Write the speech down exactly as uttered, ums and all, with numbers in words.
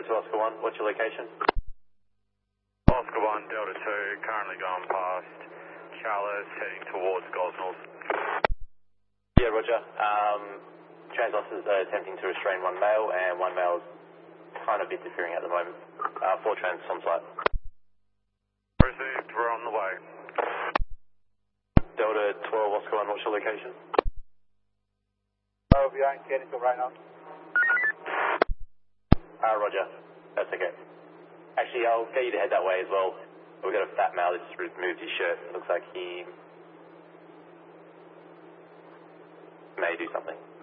two Oscar one, what's your location? Oscar one, Delta two, currently going past Charles, heading towards Gosnells. Yeah, roger. Um, Transos is uh, attempting to restrain one male, and one male is kind of interfering at the moment. Uh, four trans on site. Received, we're on the way. Delta twelve Oscar one, what's your location? Oh, behind Kennesaw right now. Uh, roger. That's okay. Actually, I'll get you to head that way as well. We've got a fat male that just removed his shirt. Looks like he may do something.